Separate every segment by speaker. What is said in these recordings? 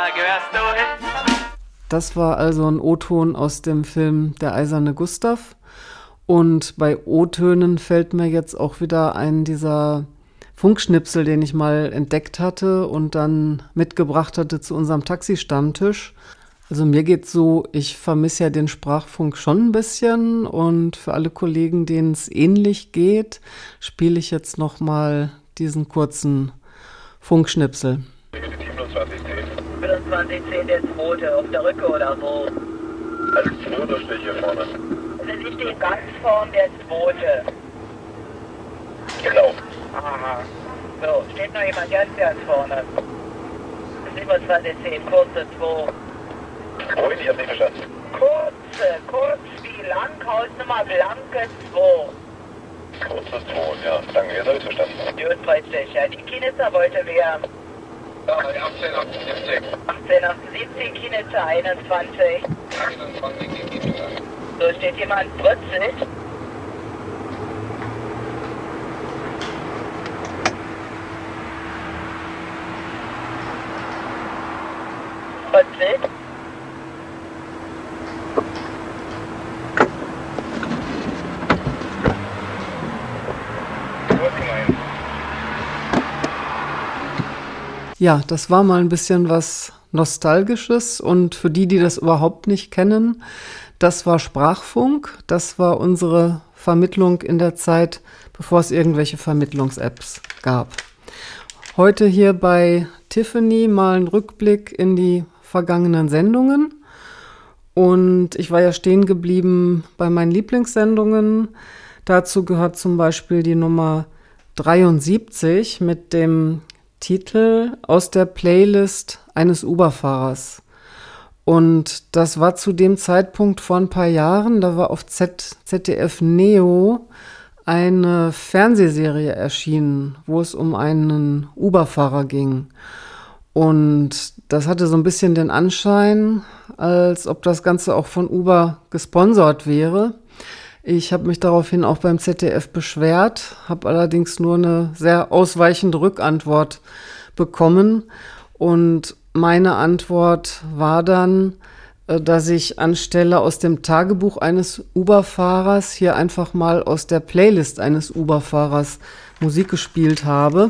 Speaker 1: gehörst du hin.
Speaker 2: Das war also ein O-Ton aus dem Film Der eiserne Gustav. Und bei O-Tönen fällt mir jetzt auch wieder ein dieser Funkschnipsel, den ich mal entdeckt hatte und dann mitgebracht hatte zu unserem Taxi-Stammtisch. Also mir geht's so, ich vermisse ja den Sprachfunk schon ein bisschen und für alle Kollegen, denen es ähnlich geht, spiele ich jetzt noch mal diesen kurzen Funkschnipsel.
Speaker 3: 2710 der zweite, auf der Rücke oder wo?
Speaker 4: Als zweiter stehe ich hier vorne.
Speaker 3: Also ich stehe ganz vorn der zweite.
Speaker 4: Genau.
Speaker 3: Aha. So, steht noch jemand ganz vorne? 2710, kurze 2.
Speaker 4: Moin, ich hab nicht verstanden.
Speaker 3: Kurz wie lang, Hausnummer blanke 2.
Speaker 4: Kurze 2, ja. Danke, jetzt hab ich's verstanden.
Speaker 3: Gut, richtig. Ja, die Kinitzer wollte wer?
Speaker 4: Ja, 1878.
Speaker 3: 1878, Kinitzer 21.
Speaker 4: 28 Kinitzer.
Speaker 3: So, steht jemand Brützig? Brützig?
Speaker 2: Ja, das war mal ein bisschen was Nostalgisches und für die, die das überhaupt nicht kennen, das war Sprachfunk, das war unsere Vermittlung in der Zeit, bevor es irgendwelche Vermittlungs-Apps gab. Heute hier bei Tiffany mal ein Rückblick in die vergangenen Sendungen und ich war ja stehen geblieben bei meinen Lieblingssendungen. Dazu gehört zum Beispiel die Nummer 73 mit dem Titel Aus der Playlist eines Uber-Fahrers. Und das war zu dem Zeitpunkt vor ein paar Jahren, da war auf ZDF Neo eine Fernsehserie erschienen, wo es um einen Uber-Fahrer ging. Und das hatte so ein bisschen den Anschein, als ob das Ganze auch von Uber gesponsert wäre. Ich habe mich daraufhin auch beim ZDF beschwert, habe allerdings nur eine sehr ausweichende Rückantwort bekommen. Und meine Antwort war dann, dass ich anstelle aus dem Tagebuch eines Uber-Fahrers hier einfach mal aus der Playlist eines Uber-Fahrers Musik gespielt habe.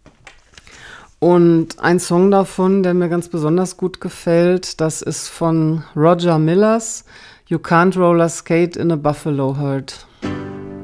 Speaker 2: Und ein Song davon, der mir ganz besonders gut gefällt, das ist von Roger Millers You Can't Roller Skate in a Buffalo Herd.